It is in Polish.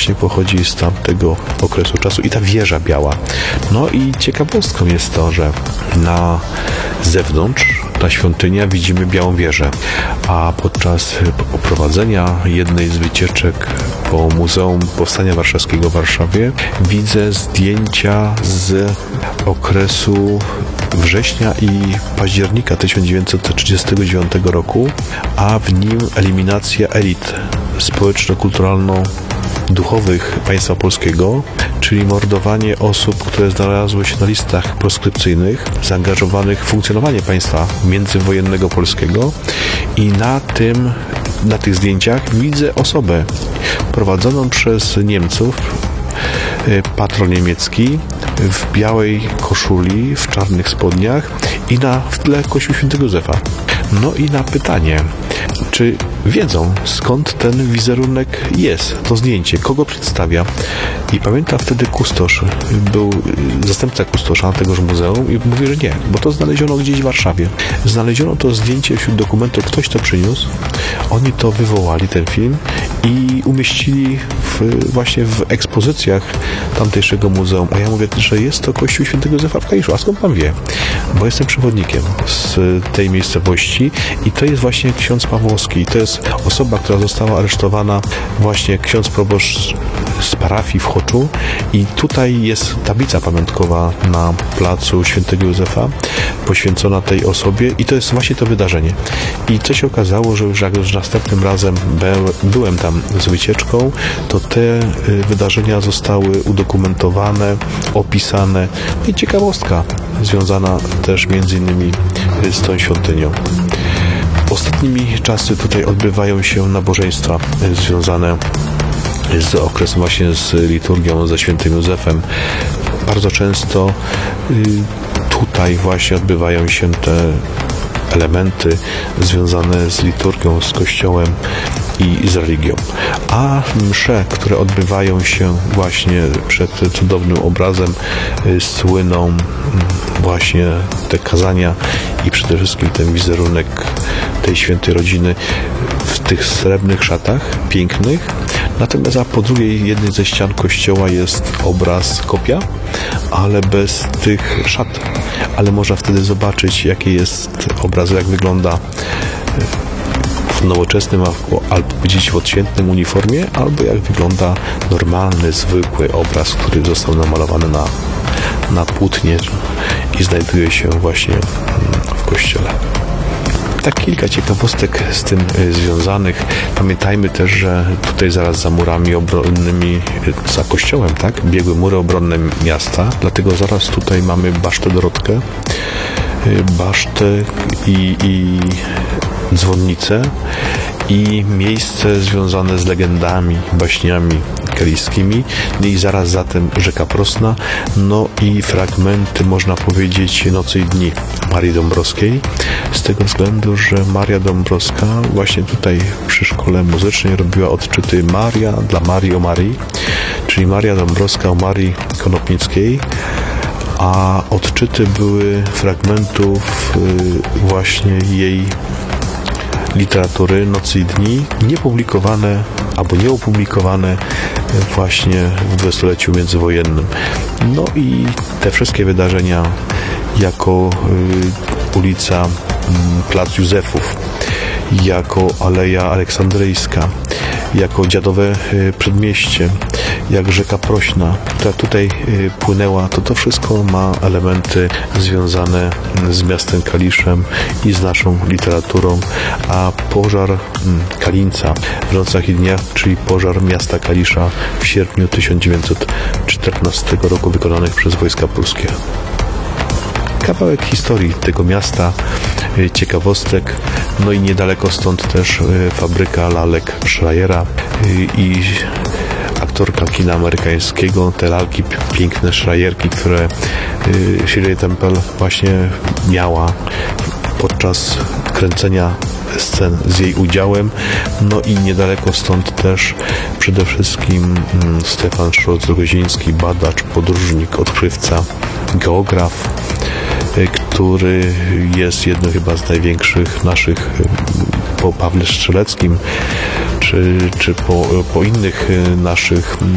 właśnie pochodzi z tamtego okresu czasu i ta wieża biała. No i ciekawostką jest to, że na zewnątrz ta świątynia widzimy białą wieżę, a podczas oprowadzenia jednej z wycieczek po Muzeum Powstania Warszawskiego w Warszawie widzę zdjęcia z okresu września i października 1939 roku, a w nim eliminacja elit społeczno-kulturalno-duchowych państwa polskiego, czyli mordowanie osób, które znalazły się na listach proskrypcyjnych, zaangażowanych w funkcjonowanie państwa międzywojennego polskiego i na tych zdjęciach widzę osobę prowadzoną przez Niemców, patrol niemiecki w białej koszuli, w czarnych spodniach i w tle Kościół Świętego Józefa. No i na pytanie, czy wiedzą, skąd ten wizerunek jest, to zdjęcie, kogo przedstawia. I pamiętam wtedy kustosz, był zastępca kustosza tegoż muzeum i mówi, że nie, bo to znaleziono gdzieś w Warszawie. Znaleziono to zdjęcie wśród dokumentów, ktoś to przyniósł, oni to wywołali, ten film, i umieścili właśnie w ekspozycjach tamtejszego muzeum. A ja mówię, że jest to Kościół Świętego Józefa w Kaliszu. A skąd pan wie? Bo jestem przewodnikiem z tej miejscowości i to jest właśnie ksiądz Pawłowski. To jest osoba, która została aresztowana, właśnie ksiądz proboszcz z parafii w Choczu, i tutaj jest tablica pamiątkowa na placu Świętego Józefa poświęcona tej osobie i to jest właśnie to wydarzenie. I co się okazało, że już następnym razem byłem tam z wycieczką, to te wydarzenia zostały udokumentowane, opisane i ciekawostka związana też między innymi z tą świątynią. Ostatnimi czasy tutaj odbywają się nabożeństwa związane z okresem właśnie z liturgią, ze świętym Józefem. Bardzo często tutaj właśnie odbywają się te elementy związane z liturgią, z Kościołem i z religią. A msze, które odbywają się właśnie przed cudownym obrazem, słyną właśnie te kazania i przede wszystkim ten wizerunek tej świętej rodziny w tych srebrnych szatach, pięknych. Natomiast po drugiej jednej ze ścian kościoła jest obraz, kopia, ale bez tych szat. Ale można wtedy zobaczyć, jaki jest obraz, jak wygląda w nowoczesnym, albo powiedzieć w odświętnym uniformie, albo jak wygląda normalny, zwykły obraz, który został namalowany na płótnie i znajduje się właśnie w kościele. Tak kilka ciekawostek z tym związanych. Pamiętajmy też, że tutaj zaraz za murami obronnymi, za kościołem, tak, biegły mury obronne miasta, dlatego zaraz tutaj mamy basztę Dorotkę, basztę i dzwonnicę i miejsce związane z legendami, baśniami kaliskimi, i zaraz za tym rzeka Prosna, no i fragmenty, można powiedzieć, Nocy i Dni Marii Dąbrowskiej, z tego względu, że Maria Dąbrowska właśnie tutaj przy szkole muzycznej robiła odczyty Maria dla Marii o Marii, czyli Maria Dąbrowska o Marii Konopnickiej, a odczyty były fragmentów właśnie jej literatury Nocy i Dni, niepublikowane albo nieopublikowane właśnie w dwudziestoleciu międzywojennym. No i te wszystkie wydarzenia jako ulica Plac Józefów, jako Aleja Aleksandryjska, jako Dziadowe Przedmieście, jak rzeka Prośna, która tutaj płynęła, to wszystko ma elementy związane z miastem Kaliszem i z naszą literaturą, a pożar Kalińca w Nocach i Dniach, czyli pożar miasta Kalisza w sierpniu 1914 roku wykonanych przez wojska polskie. Kawałek historii tego miasta, ciekawostek, no i niedaleko stąd też fabryka lalek Schreiera i aktorka kina amerykańskiego, te lalki, piękne Schreierki, które Shirley Temple właśnie miała podczas kręcenia scen z jej udziałem. No i niedaleko stąd też przede wszystkim Stefan Szrot-Rogoziński, badacz, podróżnik, odkrywca, geograf, który jest jednym chyba z największych naszych po Pawle Strzeleckim, czy po innych naszych